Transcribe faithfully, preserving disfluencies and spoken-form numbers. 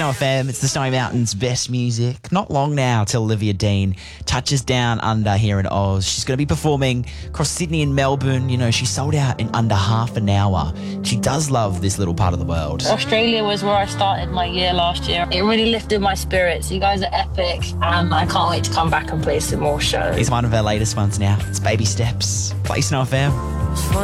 Snow F M, it's the Snowy Mountains' best music. Not long now till Olivia Dean touches down under here in Oz. She's going to be performing across Sydney and Melbourne. You know, she sold out in under half an hour. She does love this little part of the world. Australia was where I started my year last year. It really lifted my spirits. You guys are epic, and I can't wait to come back and play some more shows. Here's one of her latest ones now. It's Baby Steps. Play Snow F M.